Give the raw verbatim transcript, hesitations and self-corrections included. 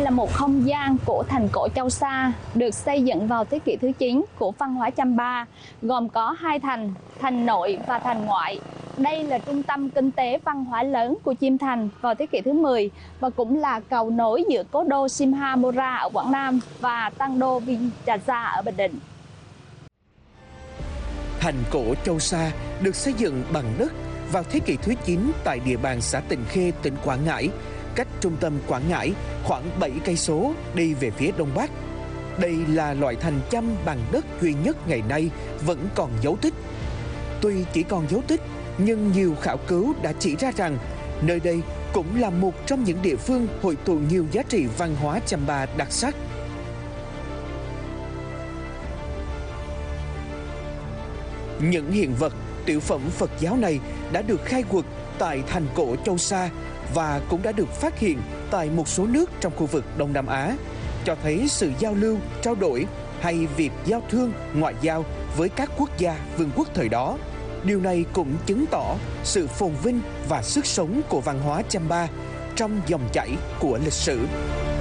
là một không gian của thành cổ Châu Sa, được xây dựng vào thế kỷ thứ chín của văn hóa Champa, gồm có hai thành, thành nội và thành ngoại. Đây là trung tâm kinh tế văn hóa lớn của Chiêm Thành vào thế kỷ thứ mười và cũng là cầu nối giữa cố đô Simhamora ở Quảng Nam và Tăng Đô Vinyasa ở Bình Định. Thành cổ Châu Sa được xây dựng bằng đất vào thế kỷ thứ chín tại địa bàn xã Tịnh Khê, tỉnh Quảng Ngãi, cách trung tâm Quảng Ngãi khoảng bảy cây số đi về phía đông bắc. Đây là loại thành chăm bằng đất duy nhất ngày nay vẫn còn dấu tích. Tuy chỉ còn dấu tích, nhưng nhiều khảo cứu đã chỉ ra rằng nơi đây cũng là một trong những địa phương hội tụ nhiều giá trị văn hóa Champa đặc sắc. Những hiện vật, tiểu phẩm Phật giáo này đã được khai quật tại thành cổ Châu Sa và cũng đã được phát hiện tại một số nước trong khu vực Đông Nam Á, cho thấy sự giao lưu, trao đổi hay việc giao thương, ngoại giao với các quốc gia, vương quốc thời đó. Điều này cũng chứng tỏ sự phồn vinh và sức sống của văn hóa Champa trong dòng chảy của lịch sử.